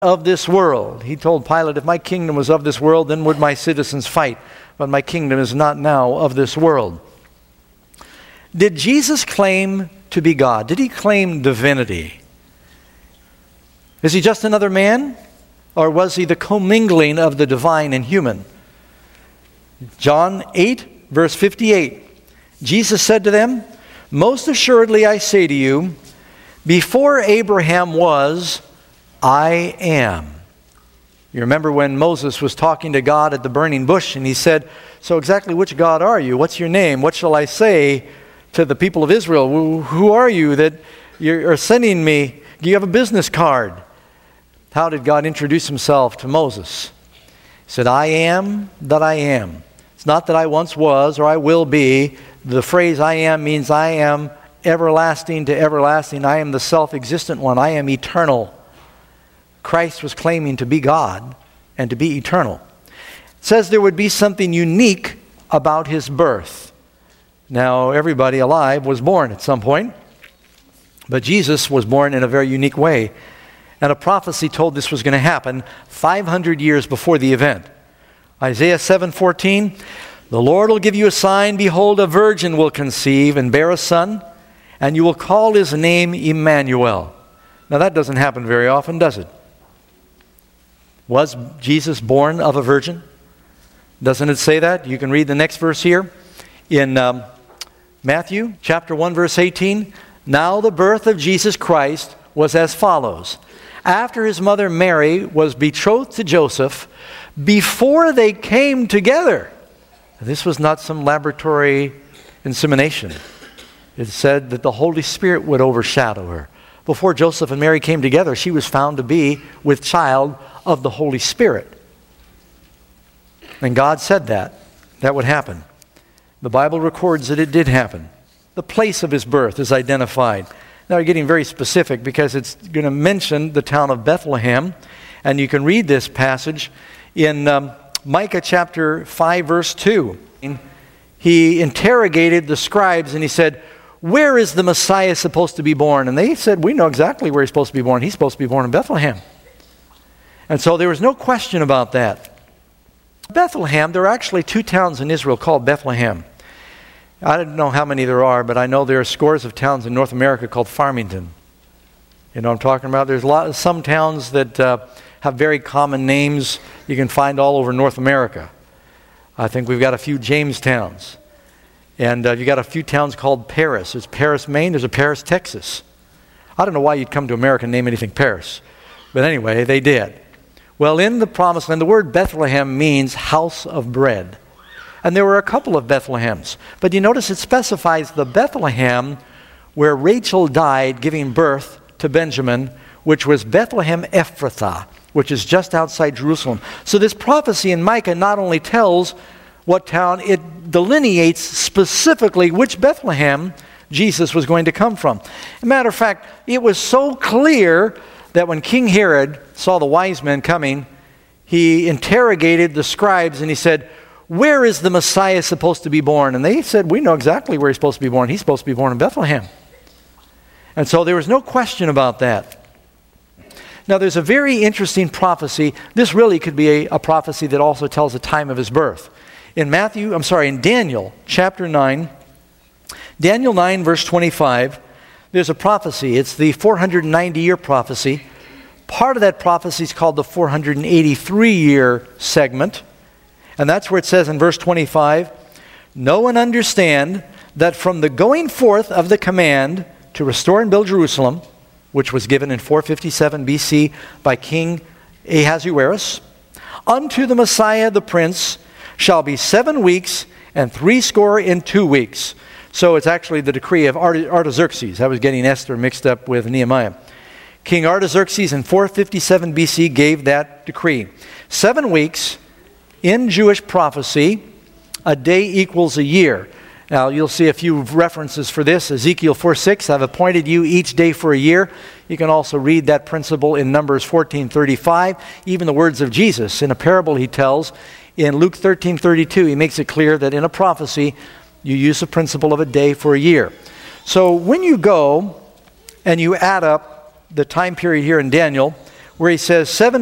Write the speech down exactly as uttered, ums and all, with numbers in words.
of this world. He told Pilate, if my kingdom was of this world, then would my citizens fight. But my kingdom is not now of this world. Did Jesus claim to be God? Did he claim divinity? Is he just another man? Or was he the commingling of the divine and human? John eight, verse fifty-eight. Jesus said to them, most assuredly I say to you, before Abraham was, I am. You remember when Moses was talking to God at the burning bush, and he said, so exactly which God are you? What's your name? What shall I say to the people of Israel? Who are you that you're sending me? Do you have a business card? How did God introduce himself to Moses? He said, I am that I am. It's not that I once was or I will be. The phrase I am means I am everlasting to everlasting. I am the self-existent one. I am eternal. Christ was claiming to be God and to be eternal. It says there would be something unique about his birth. Now, everybody alive was born at some point, but Jesus was born in a very unique way. And a prophecy told this was going to happen five hundred years before the event. Isaiah seven fourteen, the Lord will give you a sign. Behold, a virgin will conceive and bear a son, and you will call his name Emmanuel. Now, that doesn't happen very often, does it? Was Jesus born of a virgin? Doesn't it say that? You can read the next verse here in um, Matthew chapter one, verse eighteen. Now the birth of Jesus Christ was as follows. After his mother Mary was betrothed to Joseph, before they came together. This was not some laboratory insemination. It said that the Holy Spirit would overshadow her. Before Joseph and Mary came together, she was found to be with child of the Holy Spirit. And God said that. That would happen. The Bible records that it did happen. The place of his birth is identified. Now you're getting very specific because it's going to mention the town of Bethlehem. And you can read this passage in um, Micah chapter five, verse two. He interrogated the scribes and he said, where is the Messiah supposed to be born? And they said, we know exactly where he's supposed to be born. He's supposed to be born in Bethlehem. And so there was no question about that. Bethlehem, there are actually two towns in Israel called Bethlehem. I don't know how many there are, but I know there are scores of towns in North America called Farmington. You know what I'm talking about? There's a lot, some towns that uh, have very common names you can find all over North America. I think we've got a few Jamestowns. And uh, you got a few towns called Paris. There's Paris, Maine. There's a Paris, Texas. I don't know why you'd come to America and name anything Paris. But anyway, they did. Well, in the Promised Land, the word Bethlehem means house of bread. And there were a couple of Bethlehems. But you notice it specifies the Bethlehem where Rachel died giving birth to Benjamin, which was Bethlehem Ephrathah, which is just outside Jerusalem. So this prophecy in Micah not only tells what town, it delineates specifically which Bethlehem Jesus was going to come from. As a matter of fact, it was so clear that when King Herod saw the wise men coming, he interrogated the scribes and he said, where is the Messiah supposed to be born? And they said, we know exactly where he's supposed to be born. He's supposed to be born in Bethlehem. And so there was no question about that. Now there's a very interesting prophecy. This really could be a, a prophecy that also tells the time of his birth. In Matthew, I'm sorry, in Daniel chapter nine, Daniel nine verse twenty-five, there's a prophecy. It's the four hundred ninety year prophecy. Part of that prophecy is called the four hundred eighty-three year segment. And that's where it says in verse twenty-five, know and understand that from the going forth of the command to restore and build Jerusalem, which was given in four fifty-seven B C by King Ahasuerus, unto the Messiah the Prince shall be seven weeks and threescore in two weeks. So it's actually the decree of Artaxerxes. I was getting Esther mixed up with Nehemiah. King Artaxerxes in four fifty-seven B C gave that decree. Seven weeks in Jewish prophecy, a day equals a year. Now you'll see a few references for this. Ezekiel four six, I've appointed you each day for a year. You can also read that principle in Numbers fourteen thirty-five. Even the words of Jesus in a parable he tells in Luke thirteen thirty-two, he makes it clear that in a prophecy you use the principle of a day for a year. So when you go and you add up the time period here in Daniel, where he says, seven